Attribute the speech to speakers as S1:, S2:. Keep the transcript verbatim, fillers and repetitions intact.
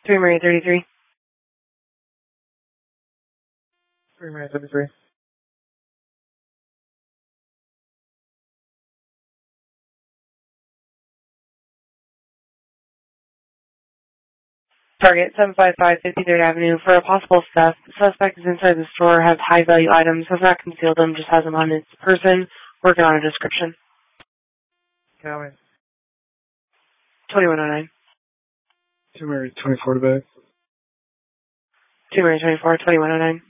S1: three Murray thirty-three.
S2: three Murray thirty-three.
S1: Target seven five five fifty-third Avenue. For a possible theft, the suspect is inside the store, has high-value items, has not concealed them, just has them on his person. Working on a description.
S2: County.
S1: twenty-one oh nine.
S2: two Murray twenty-four to bag.
S1: two Murray twenty-four, twenty-one oh nine.